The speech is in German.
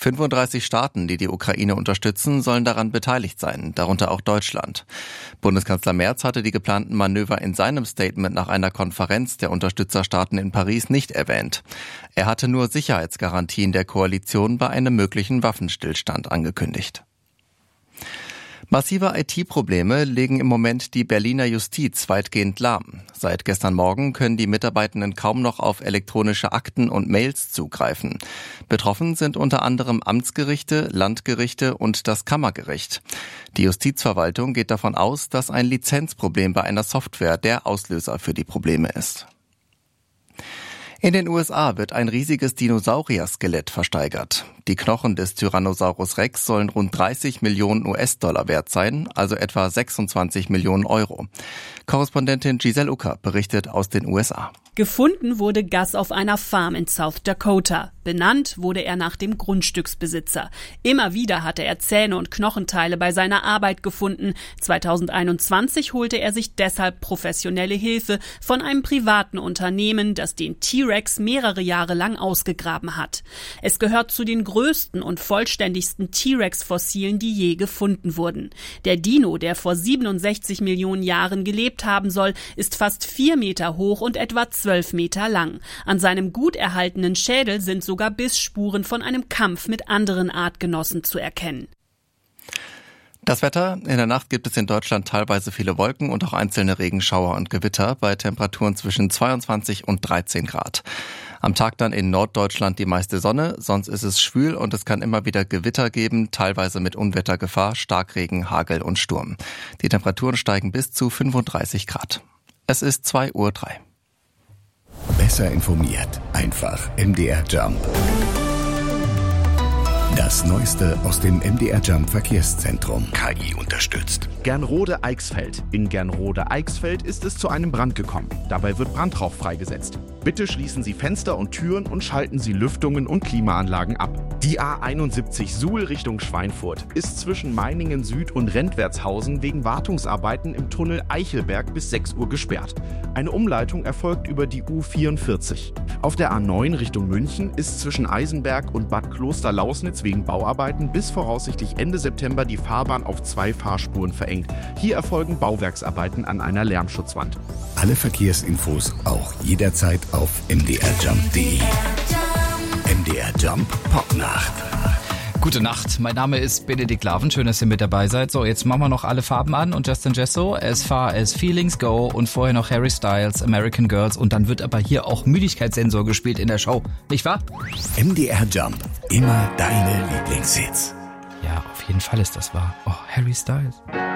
35 Staaten, die die Ukraine unterstützen, sollen daran beteiligt sein, darunter auch Deutschland. Bundeskanzler Merz hatte die geplanten Manöver in seinem Statement nach einer Konferenz der Unterstützerstaaten in Paris nicht erwähnt. Er hatte nur Sicherheitsgarantien der Koalition bei einem möglichen Waffenstillstand angekündigt. Massive IT-Probleme legen im Moment die Berliner Justiz weitgehend lahm. Seit gestern Morgen können die Mitarbeitenden kaum noch auf elektronische Akten und Mails zugreifen. Betroffen sind unter anderem Amtsgerichte, Landgerichte und das Kammergericht. Die Justizverwaltung geht davon aus, dass ein Lizenzproblem bei einer Software der Auslöser für die Probleme ist. In den USA wird ein riesiges Dinosaurier-Skelett versteigert. Die Knochen des Tyrannosaurus Rex sollen rund 30 Millionen US-Dollar wert sein, also etwa 26 Millionen Euro. Korrespondentin Giselle Ucker berichtet aus den USA. Gefunden wurde Gus auf einer Farm in South Dakota. Benannt wurde er nach dem Grundstücksbesitzer. Immer wieder hatte er Zähne und Knochenteile bei seiner Arbeit gefunden. 2021 holte er sich deshalb professionelle Hilfe von einem privaten Unternehmen, das den T-Rex mehrere Jahre lang ausgegraben hat. Es gehört zu den größten und vollständigsten T-Rex-Fossilen, die je gefunden wurden. Der Dino, der vor 67 Millionen Jahren gelebt haben soll, ist fast 4 Meter hoch und etwa 12 Meter lang. An seinem gut erhaltenen Schädel sind sogar Bissspuren von einem Kampf mit anderen Artgenossen zu erkennen. Das Wetter: In der Nacht gibt es in Deutschland teilweise viele Wolken und auch einzelne Regenschauer und Gewitter bei Temperaturen zwischen 22 und 13 Grad. Am Tag dann in Norddeutschland die meiste Sonne, sonst ist es schwül und es kann immer wieder Gewitter geben, teilweise mit Unwettergefahr, Starkregen, Hagel und Sturm. Die Temperaturen steigen bis zu 35 Grad. Es ist 2:03 Uhr. Besser informiert, einfach MDR Jump. Das Neueste aus dem MDR Jump Verkehrszentrum. KI unterstützt. Gernrode-Eichsfeld. In Gernrode-Eichsfeld ist es zu einem Brand gekommen. Dabei wird Brandrauch freigesetzt. Bitte schließen Sie Fenster und Türen und schalten Sie Lüftungen und Klimaanlagen ab. Die A71 Suhl Richtung Schweinfurt ist zwischen Meiningen Süd und Rentwertshausen wegen Wartungsarbeiten im Tunnel Eichelberg bis 6 Uhr gesperrt. Eine Umleitung erfolgt über die U44. Auf der A9 Richtung München ist zwischen Eisenberg und Bad Kloster-Lausnitz wegen Bauarbeiten bis voraussichtlich Ende September die Fahrbahn auf 2 Fahrspuren verengt. Hier erfolgen Bauwerksarbeiten an einer Lärmschutzwand. Alle Verkehrsinfos auch jederzeit auf mdrjump.de. MDR Jump Popnacht. Gute Nacht, mein Name ist Benedikt Laven, schön, dass ihr mit dabei seid. So, jetzt machen wir noch alle Farben an und Justin Jesso, As Far As Feelings Go und vorher noch Harry Styles, American Girls und dann wird aber hier auch Müdigkeitssensor gespielt in der Show, nicht wahr? MDR Jump, immer deine Lieblingshits. Ja, auf jeden Fall ist das wahr. Oh, Harry Styles.